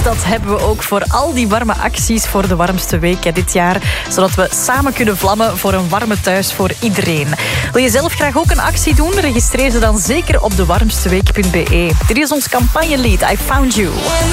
dat hebben we ook voor al die warme acties voor de warmste week dit jaar. Zodat we samen kunnen vlammen voor een warme thuis voor iedereen. Wil je zelf graag ook een actie doen? Registreer ze dan zeker op dewarmsteweek.be. Dit is ons campagnelied I Found You.